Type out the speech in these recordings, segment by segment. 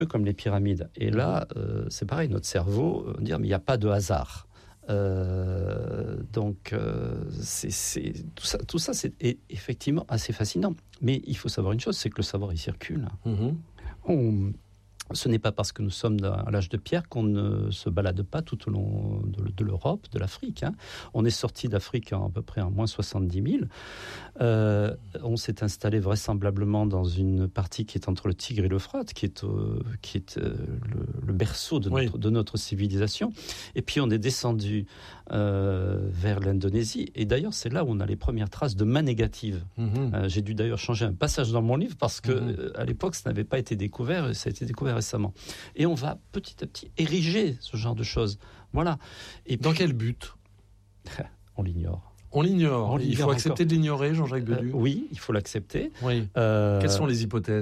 peu comme les pyramides. Et là, c'est pareil, notre cerveau va dire, mais il n'y a pas de hasard. Donc, tout ça, c'est effectivement assez fascinant. Mais il faut savoir une chose, c'est que le savoir, il circule. Ce n'est pas parce que nous sommes à l'âge de pierre qu'on ne se balade pas tout au long de l'Europe, de l'Afrique. On est sorti d'Afrique à peu près en moins 70 000. On s'est installé vraisemblablement dans une partie qui est entre le Tigre et l'Euphrate, qui est le berceau de notre civilisation. Et puis on est descendu vers l'Indonésie. Et d'ailleurs, c'est là où on a les premières traces de mains négatives. J'ai dû d'ailleurs changer un passage dans mon livre parce que à l'époque, ça n'avait pas été découvert. Et ça a été découvert récemment. Et on va petit à petit ériger ce genre de choses. Voilà. Et dans quel but ? On l'ignore. On l'ignore. Il faut accepter de l'ignorer, Jean-Jacques Bedu. Oui, il faut l'accepter. Oui. Quelles sont les hypothèses ?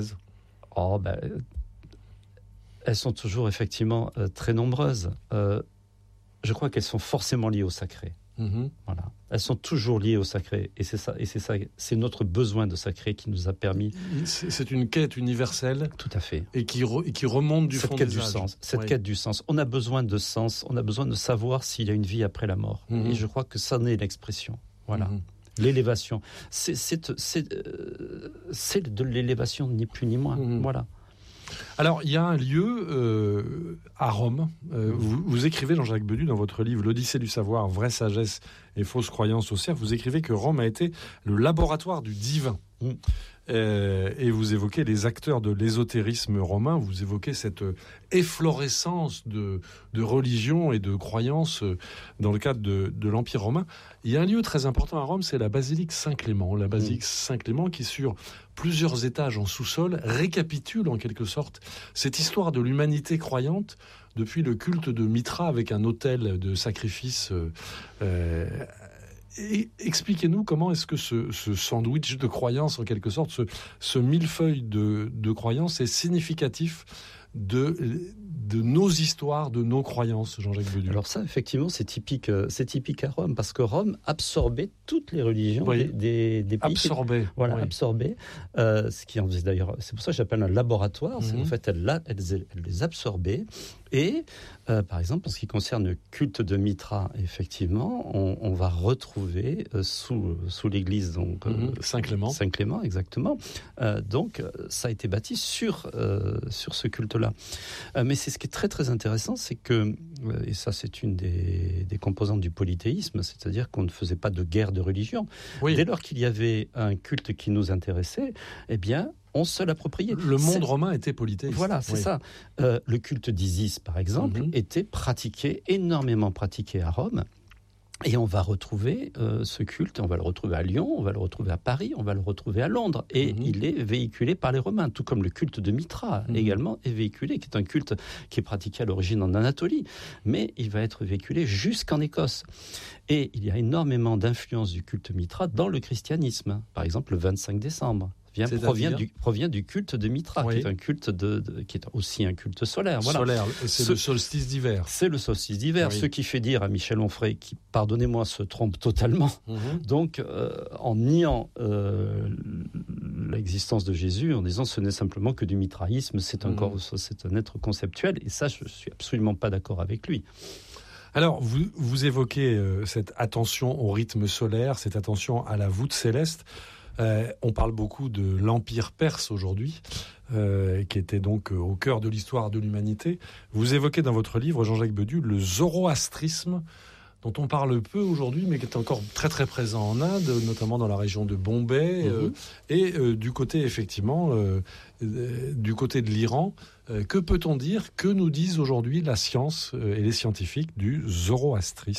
Elles sont toujours effectivement très nombreuses. Je crois qu'elles sont forcément liées au sacré. Voilà. Elles sont toujours liées au sacré. Et c'est ça, c'est notre besoin de sacré qui nous a permis... C'est une quête universelle. Tout à fait. Et qui remonte du fond des âges. Cette quête du sens. On a besoin de sens, on a besoin de savoir s'il y a une vie après la mort. Et je crois que ça n'est l'expression. Voilà. L'élévation. C'est de l'élévation, ni plus ni moins. Voilà. Alors, il y a un lieu à Rome. Vous écrivez, Jean-Jacques Bedu, dans votre livre « L'Odyssée du savoir, vraie sagesse et fausse croyance au cerf », vous écrivez que Rome a été le laboratoire du divin. Et vous évoquez les acteurs de l'ésotérisme romain, vous évoquez cette efflorescence de religion et de croyances dans le cadre de l'Empire romain. Il y a un lieu très important à Rome, c'est la basilique Saint-Clément. La basilique Saint-Clément qui, sur plusieurs étages en sous-sol, récapitule en quelque sorte cette histoire de l'humanité croyante depuis le culte de Mithra avec un autel de sacrifice. Expliquez-nous comment est-ce que ce sandwich de croyances, en quelque sorte, ce millefeuille de croyances est significatif de nos histoires, de nos croyances, Jean-Jacques Bedu. Alors ça, effectivement, c'est typique à Rome, parce que Rome absorbait toutes les religions des pays. Absorbait. Absorbait. Ce qui en faisait d'ailleurs, c'est pour ça que j'appelle un laboratoire. C'est en fait, elle les absorbait. Et, par exemple, en ce qui concerne le culte de Mithra, effectivement, on va retrouver sous l'église donc Saint-Clément, exactement. Donc, ça a été bâti sur ce culte-là. Mais c'est ce qui est très très intéressant, c'est que, et ça c'est une des composantes du polythéisme, c'est-à-dire qu'on ne faisait pas de guerre de religion. Dès lors qu'il y avait un culte qui nous intéressait, eh bien, on se l'appropriait. Le monde romain était polythéiste. Voilà, c'est ça. Le culte d'Isis, par exemple, était énormément pratiqué à Rome. Et on va retrouver ce culte, on va le retrouver à Lyon, on va le retrouver à Paris, on va le retrouver à Londres. Et il est véhiculé par les Romains, tout comme le culte de Mithra également est véhiculé, qui est un culte qui est pratiqué à l'origine en Anatolie, mais il va être véhiculé jusqu'en Écosse. Et il y a énormément d'influence du culte Mithra dans le christianisme. Par exemple, le 25 décembre. Provient du culte de Mithra, qui est un culte qui est aussi un culte solaire. Voilà. Solaire, c'est le solstice d'hiver. C'est le solstice d'hiver, ce qui fait dire à Michel Onfray, qui, pardonnez-moi, se trompe totalement. Donc, en niant l'existence de Jésus, en disant ce n'est simplement que du mitraïsme, c'est un être conceptuel, et ça, je suis absolument pas d'accord avec lui. Alors, vous évoquez cette attention au rythme solaire, cette attention à la voûte céleste. On parle beaucoup de l'Empire perse aujourd'hui, qui était donc au cœur de l'histoire de l'humanité. Vous évoquez dans votre livre, Jean-Jacques Bedu, le zoroastrisme, dont on parle peu aujourd'hui, mais qui est encore très très présent en Inde, notamment dans la région de Bombay, et du côté effectivement, du côté de l'Iran. Que peut-on dire, que nous disent aujourd'hui la science et les scientifiques du zoroastrisme ?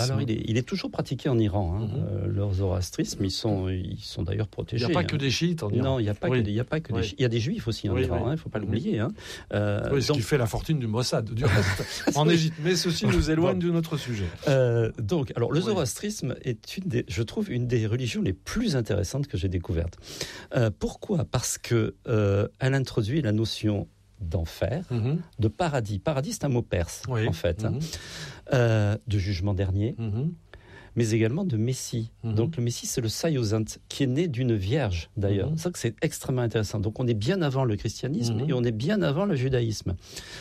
Alors il est toujours pratiqué en Iran, leur zoroastrisme, ils sont d'ailleurs protégés. Il n'y a pas que des chiites en Iran. Non, il n'y a pas que des chiites. Il y a des juifs aussi en Iran, il ne faut pas l'oublier. Ce qui fait la fortune du Mossad, du reste, en Égypte. Mais ceci nous éloigne de notre sujet. Donc, alors, le zoroastrisme est je trouve, une des religions les plus intéressantes que j'ai découvertes. Pourquoi ? Parce que elle introduit la notion d'enfer, de paradis. Paradis, c'est un mot perse, en fait. De jugement dernier. mais également de Messie. Donc le Messie, c'est le Saïosint, qui est né d'une vierge d'ailleurs. C'est ça que c'est extrêmement intéressant. Donc on est bien avant le christianisme et on est bien avant le judaïsme.